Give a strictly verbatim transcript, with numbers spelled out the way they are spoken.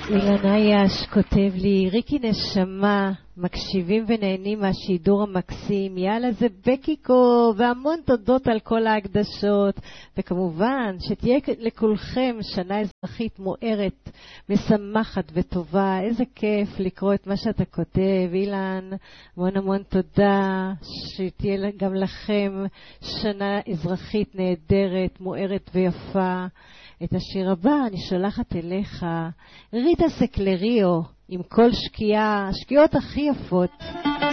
אילן אייש כותב לי, ריקי נשמה, מקשיבים ונהנים מהשידור המקסים, יאללה זה בקיקו, והמון תודות על כל ההקדשות, וכמובן שתהיה לכולכם שנה אזרחית מוארת, משמחת וטובה. איזה כיף לקרוא את מה שאתה כותב, אילן, המון המון תודה, שתהיה גם לכם שנה אזרחית נהדרת, מוארת ויפה. את השיר הבא אני שולחת אליך, ריטה סקלריו, עם כל שקיעה, השקיעות הכי יפות.